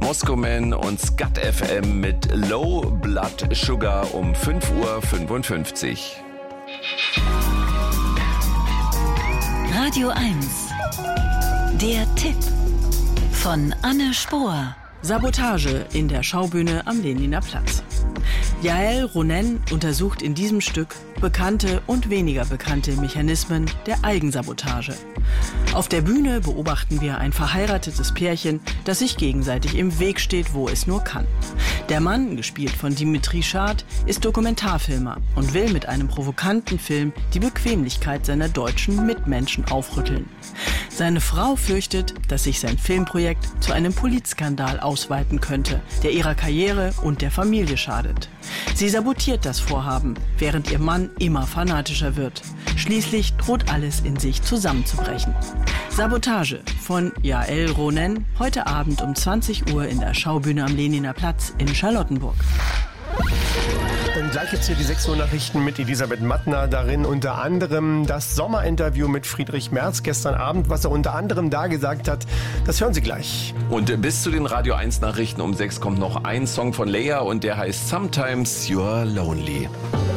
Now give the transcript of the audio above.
Moscow Man und Skat FM mit Low Blood Sugar um 5:55 Uhr. Radio 1. Der Tipp von Anne Spohr. Sabotage in der Schaubühne am Lehniner Platz. Yael Ronen untersucht in diesem Stück bekannte und weniger bekannte Mechanismen der Eigensabotage. Auf der Bühne beobachten wir ein verheiratetes Pärchen, das sich gegenseitig im Weg steht, wo es nur kann. Der Mann, gespielt von Dimitri Schad, ist Dokumentarfilmer und will mit einem provokanten Film die Bequemlichkeit seiner deutschen Mitmenschen aufrütteln. Seine Frau fürchtet, dass sich sein Filmprojekt zu einem Polizskandal ausweiten könnte, der ihrer Karriere und der Familie schadet. Sie sabotiert das Vorhaben, während ihr Mann immer fanatischer wird. Schließlich droht alles in sich zusammenzubrechen. Sabotage von Yael Ronen, heute Abend um 20 Uhr in der Schaubühne am Lehniner Platz in Charlottenburg. Und gleich jetzt hier die 6 Uhr Nachrichten mit Elisabeth Mattner, darin unter anderem das Sommerinterview mit Friedrich Merz gestern Abend. Was er unter anderem da gesagt hat, das hören Sie gleich. Und bis zu den Radio 1 Nachrichten um 6 kommt noch ein Song von Leia und der heißt Sometimes You're Lonely.